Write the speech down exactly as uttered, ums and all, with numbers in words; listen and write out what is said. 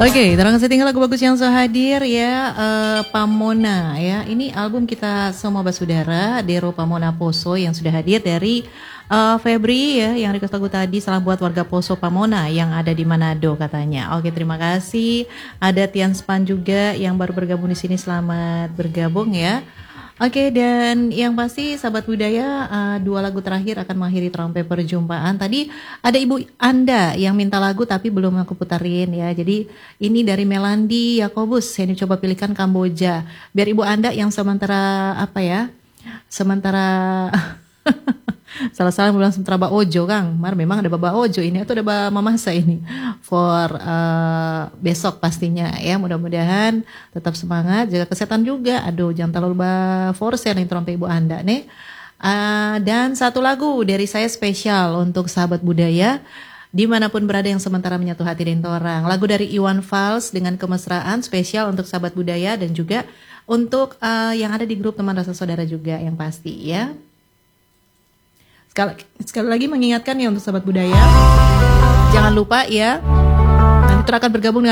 Oke, terima kasih tinggal lagu bagus yang so hadir ya, uh, Pamona ya. Ini album kita semua basudara, Dero Pamona Poso yang sudah hadir dari uh, Febri ya, yang request lagu tadi salam buat warga Poso Pamona yang ada di Manado katanya. Oke, terima kasih. Ada Tian Span juga yang baru bergabung di sini, selamat bergabung ya. Oke, dan yang pasti sahabat budaya, uh, dua lagu terakhir akan mengakhiri Terampai Perjumpaan. Tadi ada Ibu Anda yang minta lagu tapi belum aku putarin ya. Jadi ini dari Melandi Yakobus, saya coba pilihkan Kamboja. Biar Ibu Anda yang sementara apa ya? Sementara salah-salah bilang sementara Ba Ojo Kang. Mar memang ada Baba Ojo ini atau ada Ba Mamasa ini. For uh, besok pastinya ya. Mudah-mudahan tetap semangat, jaga kesehatan juga. Aduh, jangan terlalu ba force nih Terampai Ibu Anda nih. Uh, dan satu lagu dari saya spesial untuk sahabat budaya dimanapun berada yang sementara menyatu hati dan orang. Lagu dari Iwan Fals dengan kemesraan spesial untuk sahabat budaya dan juga untuk uh, yang ada di grup teman rasa saudara juga yang pasti ya. Sekali, sekali lagi mengingatkan ya untuk sahabat budaya, jangan lupa ya, nanti akan bergabung dengan